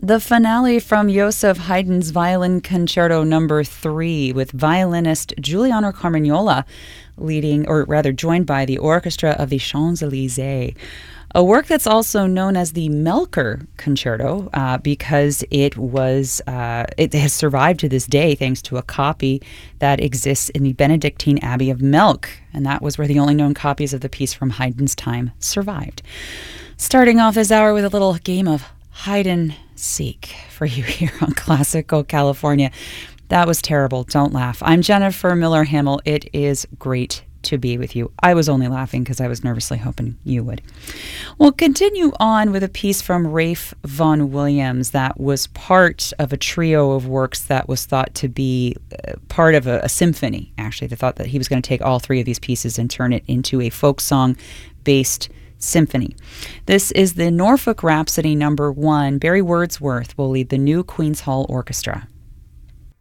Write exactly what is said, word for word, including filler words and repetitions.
The finale from Joseph Haydn's Violin Concerto Number Three, with violinist Giuliano Carmagnola leading, or rather joined by the Orchestra of the Champs-Élysées. A work that's also known as the Melker Concerto uh, because it was uh, it has survived to this day thanks to a copy that exists in the Benedictine Abbey of Melk, and that was where the only known copies of the piece from Haydn's time survived. Starting off this hour with a little game of hide and seek for you here on Classical California. That was terrible. Don't laugh. I'm Jennifer Miller Hamill. It is great to be with you. I was only laughing because I was nervously hoping you would. We'll continue on with a piece from Ralph Vaughan Williams that was part of a trio of works that was thought to be uh, part of a, a symphony. Actually, they thought that he was going to take all three of these pieces and turn it into a folk song based symphony. This is the Norfolk Rhapsody number one. Barry Wordsworth will lead the New Queen's Hall Orchestra.